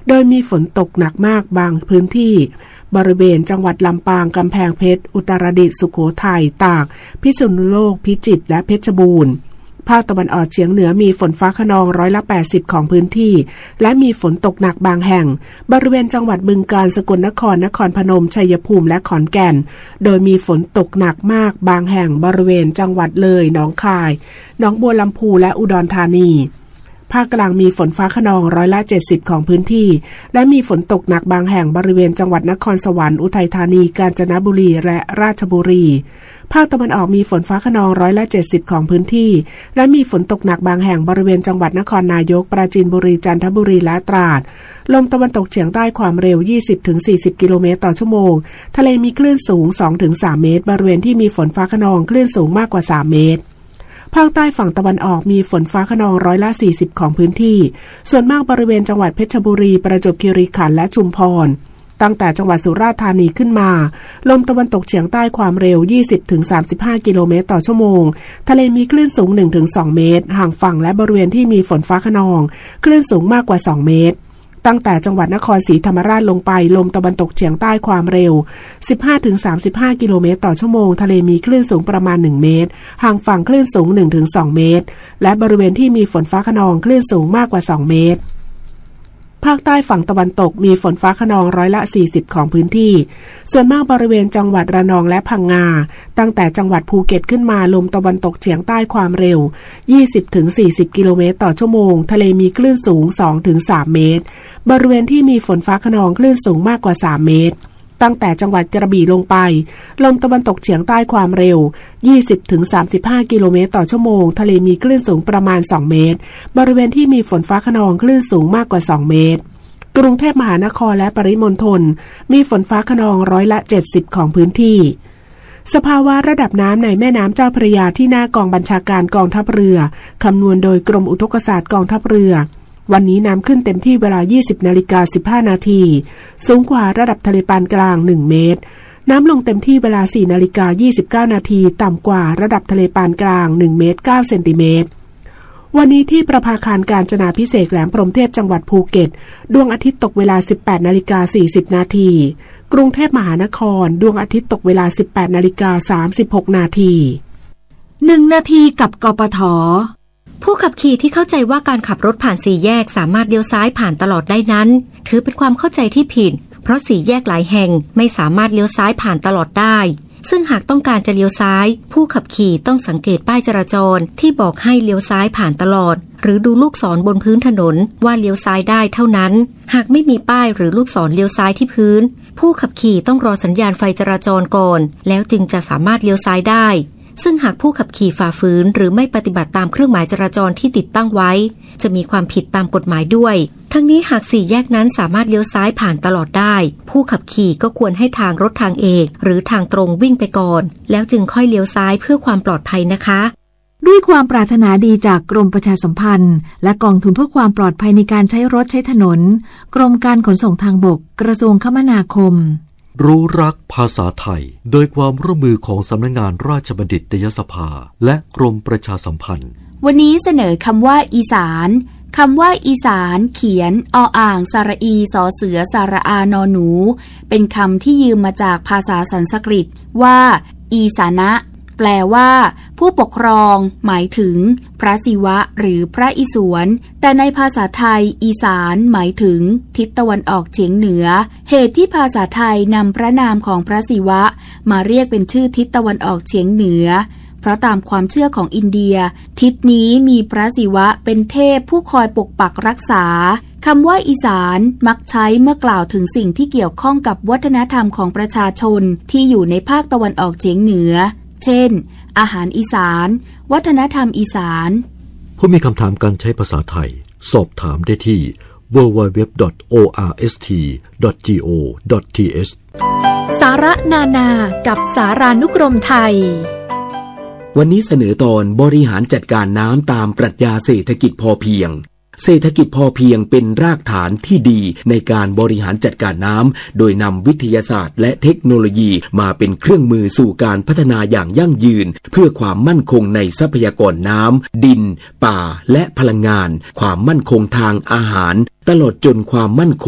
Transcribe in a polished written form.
โดยมีฝนตกหนักมากบางพื้นที่บริเวณจังหวัดลำปางกำแพงเพชรอุตรดิตถ์สุโขทัยตากพิษณุโลกพิจิตรและเพชรบูรณ์ภาคตะวันออกเฉียงเหนือมีฝนฟ้าคะนอง80%ของพื้นที่และมีฝนตกหนักบางแห่งบริเวณจังหวัดบึงกาฬสกลนครนครพนมชัยภูมิและขอนแก่นโดยมีฝนตกหนักมากบางแห่งบริเวณจังหวัดเลยหนองคายหนองบัวลำพูและอุดรธานีภาคกลางมีฝนฟ้าคะนอง70%ของพื้นที่และมีฝนตกหนักบางแห่งบริเวณจังหวัดนครสวรรค์อุทัยธานีกาญจนบุรีและราชบุรีภาคตะวันออกมีฝนฟ้าคะนอง70%ของพื้นที่และมีฝนตกหนักบางแห่งบริเวณจังหวัดนครนายกปราจีนบุรีจันทบุรีและตราดลมตะวันตกเฉียงใต้ความเร็ว 20-40 กิโลเมตรต่อชั่วโมงทะเลมีคลื่นสูง 2-3 เมตรบริเวณที่มีฝนฟ้าคะนองคลื่นสูงมากกว่า3 เมตรภาคใต้ฝั่งตะวันออกมีฝนฟ้าคะนอง40%ของพื้นที่ส่วนมากบริเวณจังหวัดเพชรบุรีประจวบคีรีขันธ์และชุมพรตั้งแต่จังหวัดสุราษฎร์ธานีขึ้นมาลมตะวันตกเฉียงใต้ความเร็ว 20-35 กิโลเมตรต่อชั่วโมงทะเลมีคลื่นสูง 1-2 เมตรห่างฝั่งและบริเวณที่มีฝนฟ้าคะนองคลื่นสูงมากกว่า2 เมตรตั้งแต่จังหวัดนครศรีธรรมราชลงไปลมตะวันตกเฉียงใต้ความเร็ว 15-35 กิโลเมตรต่อชั่วโมงทะเลมีคลื่นสูงประมาณ1 เมตรห่างฝั่งคลื่นสูง 1-2 เมตรและบริเวณที่มีฝนฟ้าคะนองคลื่นสูงมากกว่า2 เมตรภาคใต้ฝั่งตะวันตกมีฝนฟ้าคะนอง40%ของพื้นที่ส่วนมากบริเวณจังหวัดระนองและพังงาตั้งแต่จังหวัดภูเก็ตขึ้นมาลมตะวันตกเฉียงใต้ความเร็ว 20-40 กิโลเมตรต่อชั่วโมงทะเลมีคลื่นสูง 2-3 เมตรบริเวณที่มีฝนฟ้าคะนองคลื่นสูงมากกว่า3 เมตรตั้งแต่จังหวัดกระบี่ลงไปลมตะวันตกเฉียงใต้ความเร็ว 20-35 กิโลเมตรต่อชั่วโมงทะเลมีคลื่นสูงประมาณ2 เมตรบริเวณที่มีฝนฟ้าคะนองคลื่นสูงมากกว่า2 เมตรกรุงเทพมหานครและปริมณฑลมีฝนฟ้าคะนอง70%ของพื้นที่สภาวะระดับน้ำในแม่น้ำเจ้าพระยาที่หน้ากองบัญชาการกองทัพเรือคำนวณโดยกรมอุทกศาสตร์กองทัพเรือวันนี้น้ำขึ้นเต็มที่เวลา 20:15 นาทีสูงกว่าระดับทะเลปานกลาง1 เมตรน้ำลงเต็มที่เวลา 4:29 นาทีต่ำกว่าระดับทะเลปานกลาง1 เมตร 9 เซนติเมตรวันนี้ที่ประภาคารกาญจนาภิเษกแหลมพรหมเทพจังหวัดภูเก็ตดวงอาทิตย์ตกเวลา 18:40 นาทีกรุงเทพมหานครดวงอาทิตย์ตกเวลา 18:36 นาที 1 นาทีกับกปท.ผู้ขับขี่ที่เข้าใจว่าการขับรถผ่านสี่แยกสามารถเลี้ยวซ้ายผ่านตลอดได้นั้นถือเป็นความเข้าใจที่ผิดเพราะสี่แยกหลายแห่งไม่สามารถเลี้ยวซ้ายผ่านตลอดได้ซึ่งหากต้องการจะเลี้ยวซ้ายผู้ขับขี่ต้องสังเกตป้ายจราจรที่บอกให้เลี้ยวซ้ายผ่านตลอดหรือดูลูกศรบนพื้นถนนว่าเลี้ยวซ้ายได้เท่านั้นหากไม่มีป้ายหรือลูกศรเลี้ยวซ้ายที่พื้นผู้ขับขี่ต้องรอสัญญาณไฟจราจรก่อนแล้วจึงจะสามารถเลี้ยวซ้ายได้ซึ่งหากผู้ขับขี่ฝ่าฝืนหรือไม่ปฏิบัติตามเครื่องหมายจราจรที่ติดตั้งไว้จะมีความผิดตามกฎหมายด้วยทั้งนี้หากสี่แยกนั้นสามารถเลี้ยวซ้ายผ่านตลอดได้ผู้ขับขี่ก็ควรให้ทางรถทางเอกหรือทางตรงวิ่งไปก่อนแล้วจึงค่อยเลี้ยวซ้ายเพื่อความปลอดภัยนะคะด้วยความปรารถนาดีจากกรมประชาสัมพันธ์และกองทุนเพื่อความปลอดภัยในการใช้รถใช้ถนนกรมการขนส่งทางบกกระทรวงคมนาคมรู้รักภาษาไทยโดยความร่วมมือของสำนักงานราชบัณฑิตยสภาและกรมประชาสัมพันธ์วันนี้เสนอคำว่าอีสานคำว่าอีสานเขียนออ่างสระอีสอเสือสระอานอหนูเป็นคำที่ยืมมาจากภาษาสันสกฤตว่าอีสานะแปลว่าผู้ปกครองหมายถึงพระศิวะหรือพระอิศวรแต่ในภาษาไทยอีสานหมายถึงทิศตะวันออกเฉียงเหนือเหตุที่ภาษาไทยนำพระนามของพระศิวะมาเรียกเป็นชื่อทิศตะวันออกเฉียงเหนือเพราะตามความเชื่อของอินเดียทิศนี้มีพระศิวะเป็นเทพผู้คอยปกปักรักษาคำว่าอีสานมักใช้เมื่อกล่าวถึงสิ่งที่เกี่ยวข้องกับวัฒนธรรมของประชาชนที่อยู่ในภาคตะวันออกเฉียงเหนือเช่นอาหารอีสานวัฒนธรรมอีสานผู้มีคำถามการใช้ภาษาไทยสอบถามได้ที่ www.orst.go.th สาระนานากับสารานุกรมไทยวันนี้เสนอตอนบริหารจัดการน้ำตามปรัชญาเศรษฐกิจพอเพียงเศรษฐกิจพอเพียงเป็นรากฐานที่ดีในการบริหารจัดการน้ำโดยนำวิทยาศาสตร์และเทคโนโลยีมาเป็นเครื่องมือสู่การพัฒนาอย่างยั่งยืนเพื่อความมั่นคงในทรัพยากรน้ำดินป่าและพลังงานความมั่นคงทางอาหารตลอดจนความมั่นคง